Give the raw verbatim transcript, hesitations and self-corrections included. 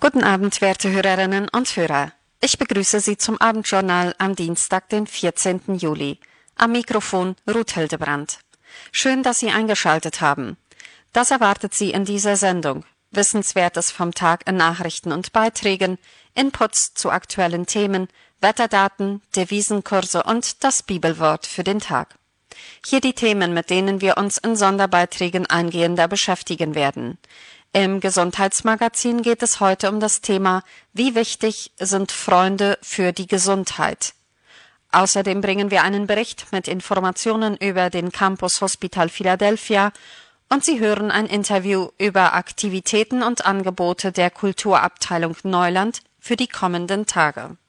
Guten Abend, werte Hörerinnen und Hörer. Ich begrüße Sie zum Abendjournal am Dienstag, den vierzehnten Juli. Am Mikrofon Ruth Hildebrand. Schön, dass Sie eingeschaltet haben. Das erwartet Sie in dieser Sendung. Wissenswertes vom Tag in Nachrichten und Beiträgen, Inputs zu aktuellen Themen, Wetterdaten, Devisenkurse und das Bibelwort für den Tag. Hier die Themen, mit denen wir uns in Sonderbeiträgen eingehender beschäftigen werden. Im Gesundheitsmagazin geht es heute um das Thema Wie wichtig sind Freunde für die Gesundheit? Außerdem bringen wir einen Bericht mit Informationen über den Campus Hospital Philadelphia und Sie hören ein Interview über Aktivitäten und Angebote der Kulturabteilung Neuland für die kommenden Tage.